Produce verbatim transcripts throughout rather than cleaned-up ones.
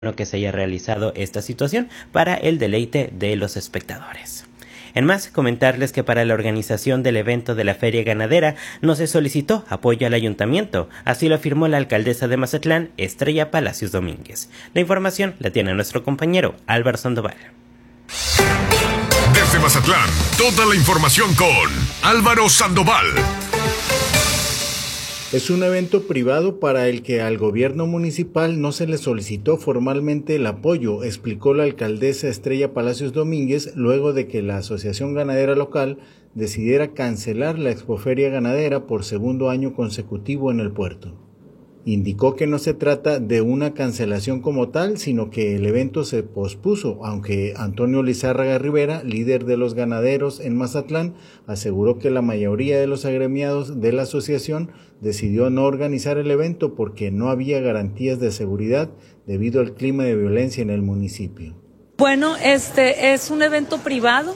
que se haya realizado esta situación para el deleite de los espectadores. En más, comentarles que para la organización del evento de la Feria Ganadera no se solicitó apoyo al ayuntamiento, así lo afirmó la alcaldesa de Mazatlán, Estrella Palacios Domínguez. La información la tiene nuestro compañero Álvaro Sandoval. Desde Mazatlán, toda la información con Álvaro Sandoval. Es un evento privado para el que al gobierno municipal no se le solicitó formalmente el apoyo, explicó la alcaldesa Estrella Palacios Domínguez luego de que la Asociación Ganadera Local decidiera cancelar la Expoferia Ganadera por segundo año consecutivo en el puerto. Indicó que no se trata de una cancelación como tal, sino que el evento se pospuso, aunque Antonio Lizárraga Rivera, líder de los ganaderos en Mazatlán, aseguró que la mayoría de los agremiados de la asociación decidió no organizar el evento porque no había garantías de seguridad debido al clima de violencia en el municipio. Bueno, este es un evento privado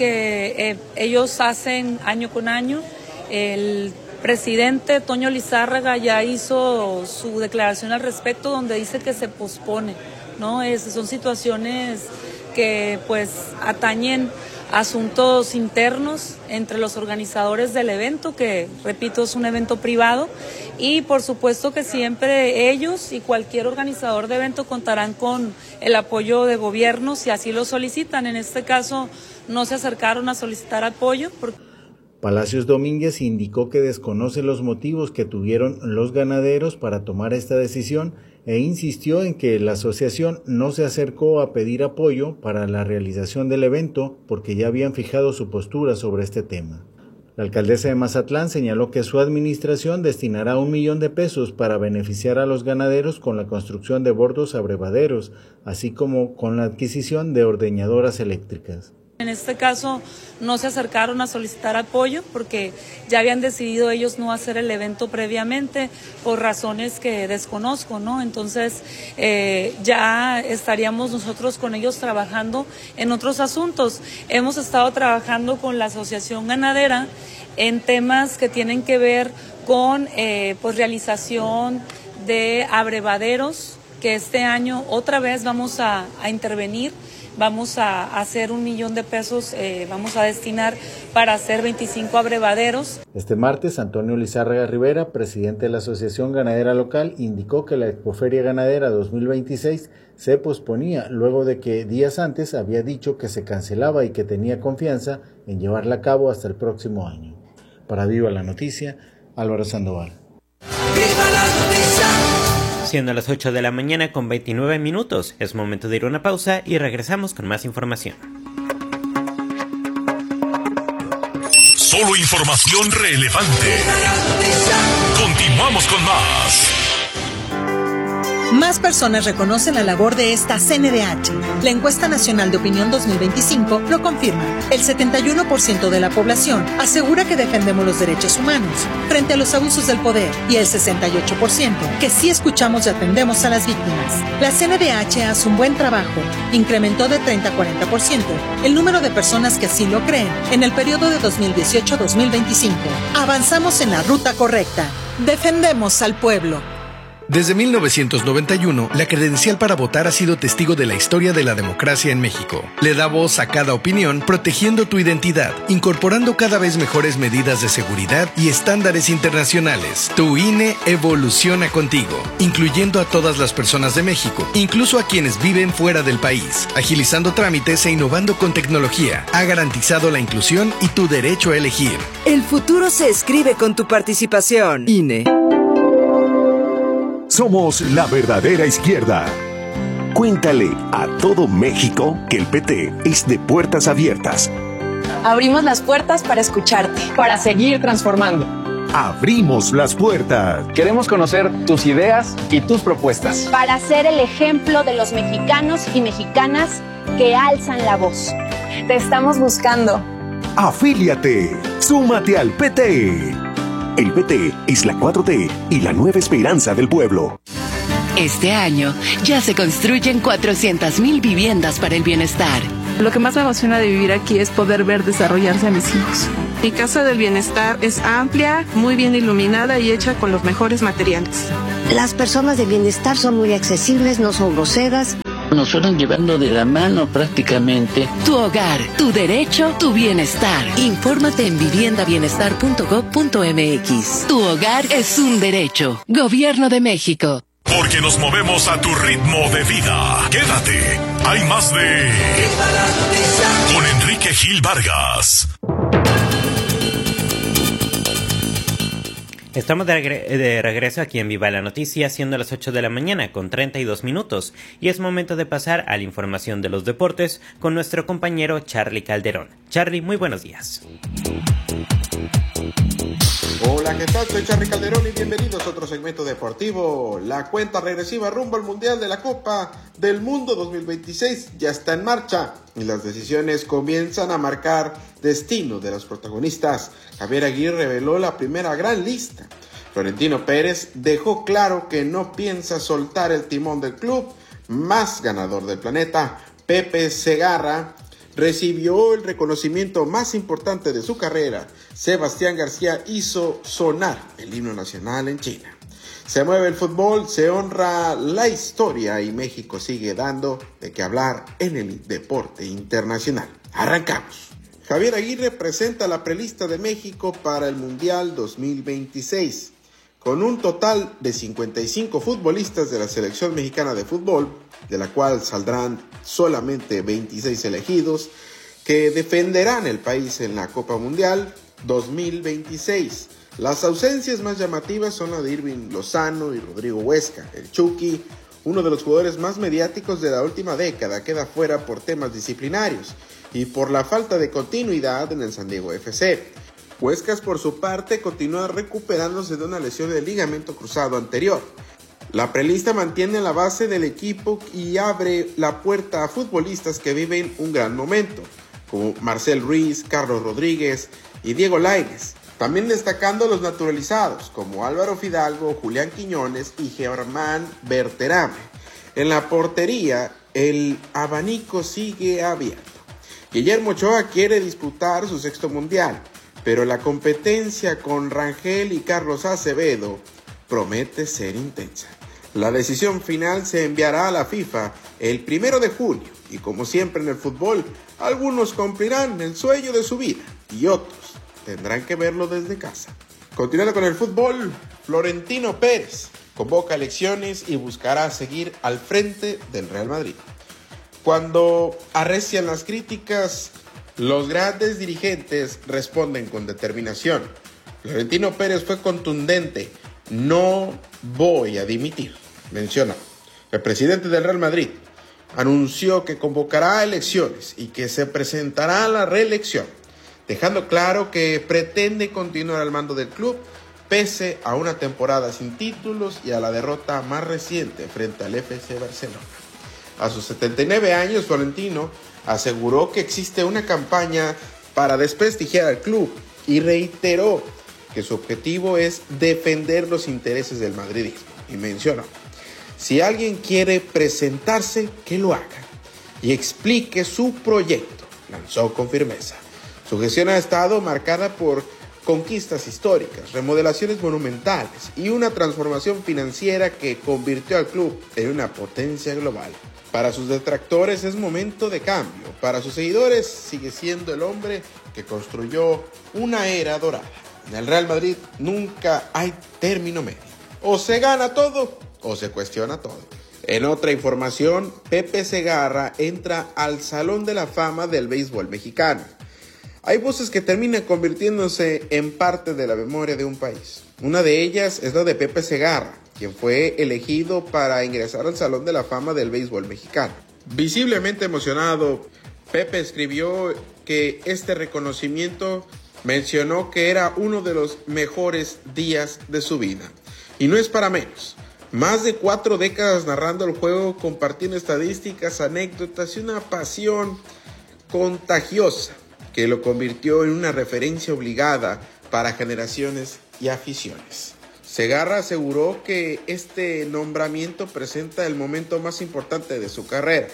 que eh, ellos hacen año con año. El presidente Toño Lizárraga ya hizo su declaración al respecto donde dice que se pospone, ¿no? Es, son situaciones que pues atañen asuntos internos entre los organizadores del evento, que repito es un evento privado, y por supuesto que siempre ellos y cualquier organizador de evento contarán con el apoyo de gobierno si así lo solicitan. En este caso no se acercaron a solicitar apoyo porque Palacios Domínguez indicó que desconoce los motivos que tuvieron los ganaderos para tomar esta decisión e insistió en que la asociación no se acercó a pedir apoyo para la realización del evento porque ya habían fijado su postura sobre este tema. La alcaldesa de Mazatlán señaló que su administración destinará un millón de pesos para beneficiar a los ganaderos con la construcción de bordos abrevaderos, así como con la adquisición de ordeñadoras eléctricas. En este caso no se acercaron a solicitar apoyo porque ya habían decidido ellos no hacer el evento previamente por razones que desconozco, ¿no? Entonces eh, ya estaríamos nosotros con ellos trabajando en otros asuntos. Hemos estado trabajando con la Asociación Ganadera en temas que tienen que ver con eh, pues realización de abrevaderos, que este año otra vez vamos a, a intervenir. Vamos a hacer un millón de pesos, eh, vamos a destinar para hacer veinticinco abrevaderos. Este martes, Antonio Lizárraga Rivera, presidente de la Asociación Ganadera Local, indicó que la Expoferia Ganadera dos mil veintiséis se posponía luego de que días antes había dicho que se cancelaba y que tenía confianza en llevarla a cabo hasta el próximo año. Para Viva la Noticia, Álvaro Sandoval. ¡Viva la noticia! Siendo las ocho de la mañana con veintinueve minutos, es momento de ir a una pausa y regresamos con más información. Solo información relevante. Continuamos con más. Más personas reconocen la labor de esta C N D H. La encuesta nacional de opinión dos mil veinticinco lo confirma. El setenta y uno por ciento de la población asegura que defendemos los derechos humanos frente a los abusos del poder y el sesenta y ocho por ciento que sí escuchamos y atendemos a las víctimas. La C N D H hace un buen trabajo. Incrementó de treinta a cuarenta por ciento el número de personas que así lo creen en el periodo de dos mil dieciocho a dos mil veinticinco. Avanzamos en la ruta correcta. Defendemos al pueblo. Desde mil novecientos noventa y uno, la credencial para votar ha sido testigo de la historia de la democracia en México. Le da voz a cada opinión, protegiendo tu identidad, incorporando cada vez mejores medidas de seguridad y estándares internacionales. Tu I N E evoluciona contigo, incluyendo a todas las personas de México, incluso a quienes viven fuera del país, agilizando trámites e innovando con tecnología. Ha garantizado la inclusión y tu derecho a elegir. El futuro se escribe con tu participación. I N E. Somos la verdadera izquierda. Cuéntale a todo México que el P T es de puertas abiertas. Abrimos las puertas para escucharte, para seguir transformando. Abrimos las puertas. Queremos conocer tus ideas y tus propuestas. Para ser el ejemplo de los mexicanos y mexicanas que alzan la voz. Te estamos buscando. Afíliate. Súmate al P T. El P T es la cuatro T y la nueva esperanza del pueblo. Este año ya se construyen cuatrocientas mil viviendas para el bienestar. Lo que más me emociona de vivir aquí es poder ver desarrollarse a mis hijos. Mi casa del bienestar es amplia, muy bien iluminada y hecha con los mejores materiales. Las personas de bienestar son muy accesibles, no son groseras. Nos fueron llevando de la mano prácticamente. Tu hogar, tu derecho, tu bienestar. Infórmate en vivienda bienestar punto gob punto eme equis. Tu hogar es un derecho. Gobierno de México. Porque nos movemos a tu ritmo de vida. Quédate. Hay más de... Con Enrique Gil Vargas. Estamos de, regre- de regreso aquí en Viva la Noticia, siendo las ocho de la mañana con treinta y dos minutos, y es momento de pasar a la información de los deportes con nuestro compañero Charlie Calderón. Charlie, muy buenos días. Hola, ¿qué tal? Soy Charlie Calderón y bienvenidos a otro segmento deportivo. La cuenta regresiva rumbo al Mundial de la Copa del Mundo dos mil veintiséis ya está en marcha y las decisiones comienzan a marcar destino de los protagonistas. Javier Aguirre reveló la primera gran lista. Florentino Pérez dejó claro que no piensa soltar el timón del club más ganador del planeta. Pepe Segarra recibió el reconocimiento más importante de su carrera. Sebastián García hizo sonar el himno nacional en China. Se mueve el fútbol, se honra la historia y México sigue dando de qué hablar en el deporte internacional. Arrancamos. Javier Aguirre presenta la prelista de México para el Mundial dos mil veintiséis. Con un total de cincuenta y cinco futbolistas de la selección mexicana de fútbol, de la cual saldrán solamente veintiséis elegidos, que defenderán el país en la Copa Mundial dos mil veintiséis. Las ausencias más llamativas son la de Irving Lozano y Rodrigo Huesca. El Chucky, uno de los jugadores más mediáticos de la última década, queda fuera por temas disciplinarios y por la falta de continuidad en el San Diego F C. Huescas, por su parte, continúa recuperándose de una lesión del ligamento cruzado anterior. La prelista mantiene la base del equipo y abre la puerta a futbolistas que viven un gran momento, como Marcel Ruiz, Carlos Rodríguez y Diego Lainez. También destacando los naturalizados, como Álvaro Fidalgo, Julián Quiñones y Germán Berterame. En la portería, el abanico sigue abierto. Guillermo Ochoa quiere disputar su sexto mundial, pero la competencia con Rangel y Carlos Acevedo promete ser intensa. La decisión final se enviará a la FIFA el primero de junio y, como siempre en el fútbol, algunos cumplirán el sueño de su vida y otros tendrán que verlo desde casa. Continuando con el fútbol, Florentino Pérez convoca elecciones y buscará seguir al frente del Real Madrid. Cuando arrecian las críticas, los grandes dirigentes responden con determinación. Florentino Pérez fue contundente: no voy a dimitir, menciona. El presidente del Real Madrid anunció que convocará elecciones y que se presentará a la reelección, dejando claro que pretende continuar al mando del club pese a una temporada sin títulos y a la derrota más reciente frente al F C Barcelona. A sus setenta y nueve años, Florentino aseguró que existe una campaña para desprestigiar al club y reiteró que su objetivo es defender los intereses del madridismo. Y mencionó: si alguien quiere presentarse, que lo haga y explique su proyecto, lanzó con firmeza. Su gestión ha estado marcada por conquistas históricas, remodelaciones monumentales y una transformación financiera que convirtió al club en una potencia global. Para sus detractores es momento de cambio, para sus seguidores sigue siendo el hombre que construyó una era dorada. En el Real Madrid nunca hay término medio. O se gana todo o se cuestiona todo. En otra información, Pepe Segarra entra al Salón de la Fama del béisbol mexicano. Hay voces que terminan convirtiéndose en parte de la memoria de un país. Una de ellas es la de Pepe Segarra, quien fue elegido para ingresar al Salón de la Fama del béisbol mexicano. Visiblemente emocionado, Pepe escribió que este reconocimiento mencionó que era uno de los mejores días de su vida. Y no es para menos. Más de cuatro décadas narrando el juego, compartiendo estadísticas, anécdotas y una pasión contagiosa que lo convirtió en una referencia obligada para generaciones y aficiones. Segarra aseguró que este nombramiento presenta el momento más importante de su carrera,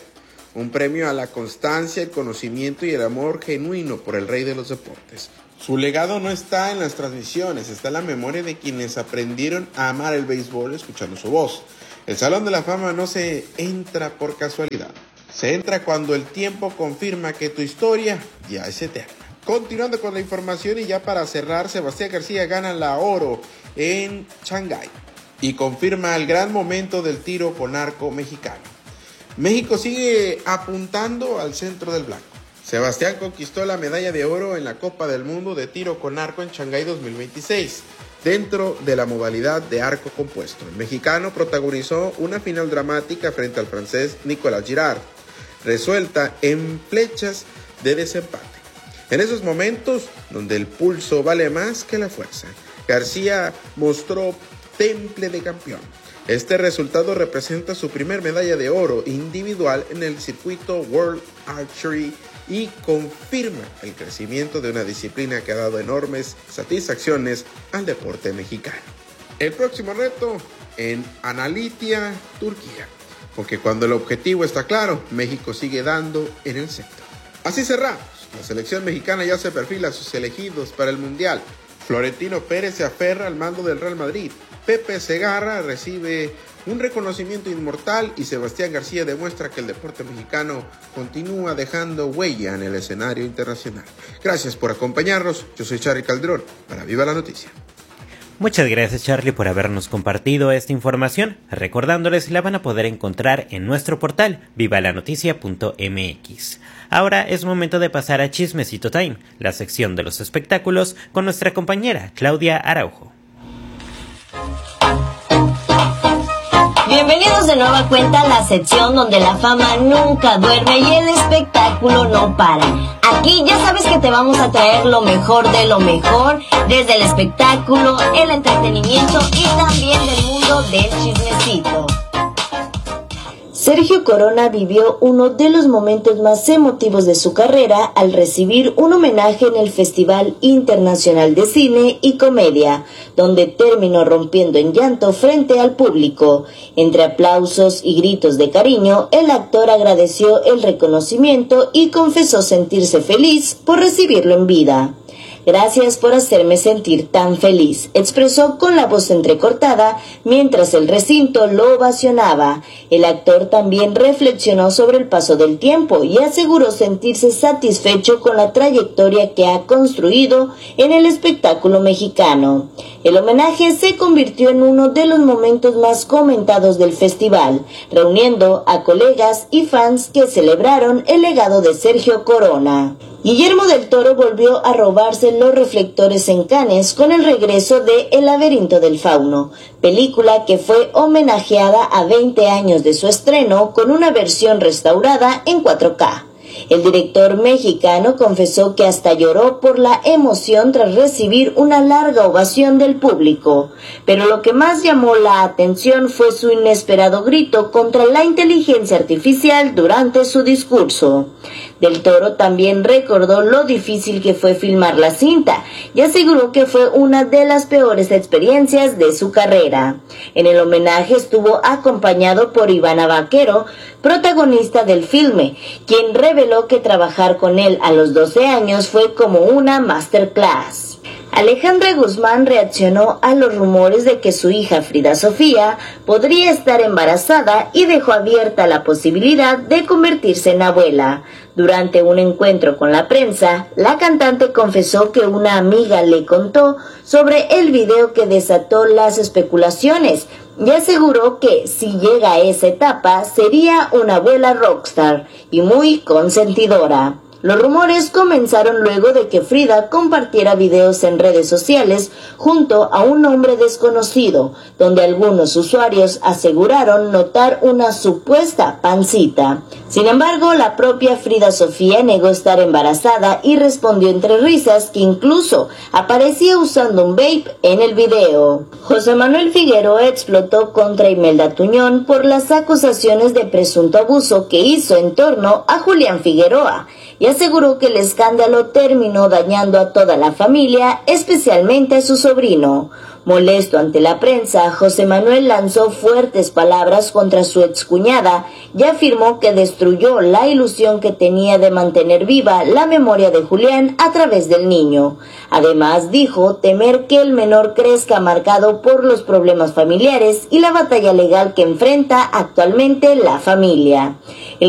un premio a la constancia, el conocimiento y el amor genuino por el rey de los deportes. Su legado no está en las transmisiones, está en la memoria de quienes aprendieron a amar el béisbol escuchando su voz. El Salón de la Fama no se entra por casualidad, se entra cuando el tiempo confirma que tu historia ya es eterna. Continuando con la información y ya para cerrar, Sebastián García gana la oro en Shanghái y confirma el gran momento del tiro con arco mexicano. México sigue apuntando al centro del blanco. Sebastián conquistó la medalla de oro en la Copa del Mundo de tiro con arco en Shanghái dos mil veintiséis, dentro de la modalidad de arco compuesto. El mexicano protagonizó una final dramática frente al francés Nicolas Girard, resuelta en flechas de desempate. En esos momentos, donde el pulso vale más que la fuerza, García mostró temple de campeón. Este resultado representa su primer medalla de oro individual en el circuito World Archery y confirma el crecimiento de una disciplina que ha dado enormes satisfacciones al deporte mexicano. El próximo reto en Analitia, Turquía, porque cuando el objetivo está claro, México sigue dando en el centro. Así cerramos. La selección mexicana ya se perfila a sus elegidos para el Mundial. Florentino Pérez se aferra al mando del Real Madrid. Pepe Segarra recibe un reconocimiento inmortal y Sebastián García demuestra que el deporte mexicano continúa dejando huella en el escenario internacional. Gracias por acompañarnos. Yo soy Charly Calderón para Viva la Noticia. Muchas gracias, Charly, por habernos compartido esta información. Recordándoles, la van a poder encontrar en nuestro portal viva la noticia punto m x. Ahora es momento de pasar a Chismecito Time, la sección de los espectáculos, con nuestra compañera Claudia Araujo. Bienvenidos de nueva cuenta a la sección donde la fama nunca duerme y el espectáculo no para. Aquí ya sabes que te vamos a traer lo mejor de lo mejor, desde el espectáculo, el entretenimiento y también del mundo del chismecito. Sergio Corona vivió uno de los momentos más emotivos de su carrera al recibir un homenaje en el Festival Internacional de Cine y Comedia, donde terminó rompiendo en llanto frente al público. Entre aplausos y gritos de cariño, el actor agradeció el reconocimiento y confesó sentirse feliz por recibirlo en vida. Gracias por hacerme sentir tan feliz, expresó con la voz entrecortada mientras el recinto lo ovacionaba. El actor también reflexionó sobre el paso del tiempo y aseguró sentirse satisfecho con la trayectoria que ha construido en el espectáculo mexicano. El homenaje se convirtió en uno de los momentos más comentados del festival, reuniendo a colegas y fans que celebraron el legado de Sergio Corona. Guillermo del Toro volvió a robarse los reflectores en Cannes con el regreso de El laberinto del fauno, película que fue homenajeada a veinte años de su estreno con una versión restaurada en cuatro K. El director mexicano confesó que hasta lloró por la emoción tras recibir una larga ovación del público, pero lo que más llamó la atención fue su inesperado grito contra la inteligencia artificial durante su discurso. Del Toro también recordó lo difícil que fue filmar la cinta y aseguró que fue una de las peores experiencias de su carrera. En el homenaje estuvo acompañado por Ivana Vaquero, protagonista del filme, quien reveló que trabajar con él a los doce años fue como una masterclass. Alejandra Guzmán reaccionó a los rumores de que su hija Frida Sofía podría estar embarazada y dejó abierta la posibilidad de convertirse en abuela. Durante un encuentro con la prensa, la cantante confesó que una amiga le contó sobre el video que desató las especulaciones y aseguró que si llega a esa etapa sería una abuela rockstar y muy consentidora. Los rumores comenzaron luego de que Frida compartiera videos en redes sociales junto a un hombre desconocido, donde algunos usuarios aseguraron notar una supuesta pancita. Sin embargo, la propia Frida Sofía negó estar embarazada y respondió entre risas que incluso aparecía usando un vape en el video. José Manuel Figueroa explotó contra Imelda Tuñón por las acusaciones de presunto abuso que hizo en torno a Julián Figueroa, y aseguró que el escándalo terminó dañando a toda la familia, especialmente a su sobrino. Molesto ante la prensa, José Manuel lanzó fuertes palabras contra su excuñada y afirmó que destruyó la ilusión que tenía de mantener viva la memoria de Julián a través del niño. Además, dijo temer que el menor crezca marcado por los problemas familiares y la batalla legal que enfrenta actualmente la familia. El